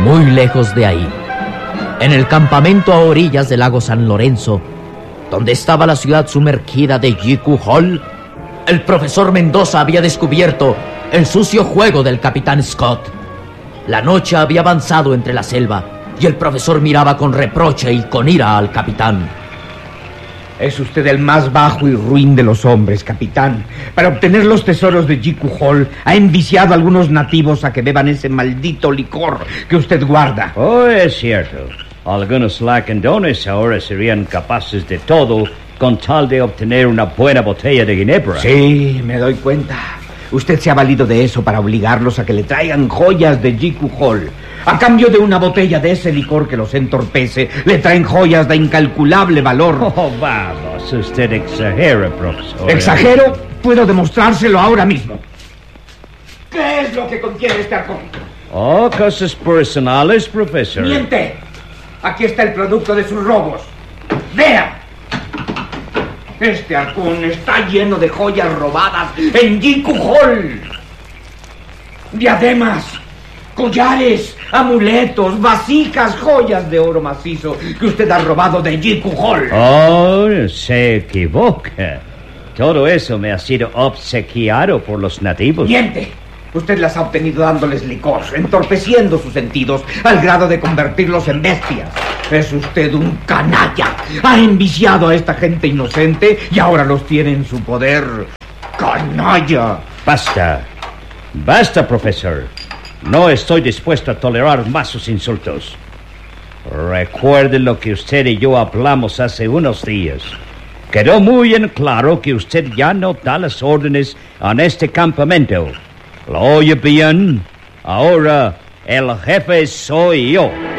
Muy lejos de ahí, en el campamento a orillas del lago San Lorenzo, donde estaba la ciudad sumergida de Jiku Hall, el profesor Mendoza había descubierto el sucio juego del capitán Scott. La noche había avanzado entre la selva y el profesor miraba con reproche y con ira al capitán. Es usted el más bajo y ruin de los hombres, capitán. Para obtener los tesoros de Jiku Hall, ha enviciado a algunos nativos a que beban ese maldito licor que usted guarda. Oh, es cierto. Algunos lacandones ahora serían capaces de todo con tal de obtener una buena botella de ginebra. Sí, me doy cuenta. Usted se ha valido de eso para obligarlos a que le traigan joyas de Jiku Hall. A cambio de una botella de ese licor que los entorpece, le traen joyas de incalculable valor. Oh, vamos, usted exagera, profesor. ¿Exagero? Puedo demostrárselo ahora mismo. ¿Qué es lo que contiene este arcón? Oh, cosas personales, profesor. ¡Miente! Aquí está el producto de sus robos. ¡Vea! Este arcón está lleno de joyas robadas en Jiku Hall. Diademas, collares, amuletos, vasijas, joyas de oro macizo que usted ha robado de Jiku Hall. Oh, se equivoca. Todo eso me ha sido obsequiado por los nativos. ¡Miente! Usted las ha obtenido dándoles licor, entorpeciendo sus sentidos al grado de convertirlos en bestias. Es usted un canalla. Ha enviciado a esta gente inocente y ahora los tiene en su poder. ¡Canalla! Basta. Basta, profesor. No estoy dispuesto a tolerar más sus insultos. Recuerde lo que usted y yo hablamos hace unos días. Quedó muy en claro que usted ya no da las órdenes en este campamento. ¿Lo oye bien? Ahora el jefe soy yo.